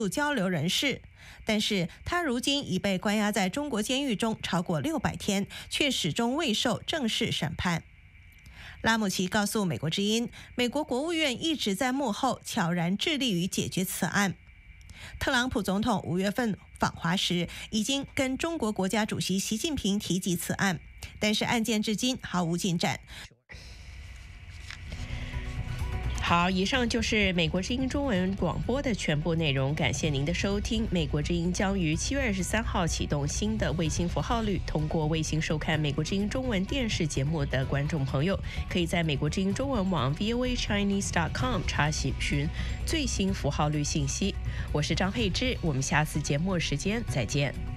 交流人士，但是他如今已被关押在中国监狱中超过600天，却始终未受正式审判。拉姆齐告诉美国之音，美国国务院一直在幕后悄然致力于解决此案。特朗普总统5月份访华时，已经跟中国国家主席习近平提及此案，但是案件至今毫无进展。 好，以上就是美国之音中文广播的全部内容，感谢您的收听。美国之音将于7月23号启动新的卫星符号率，通过卫星收看美国之音中文电视节目的观众朋友，可以在美国之音中文网 voachinese.com 查询最新符号率信息。我是张佩芝，我们下次节目时间再见。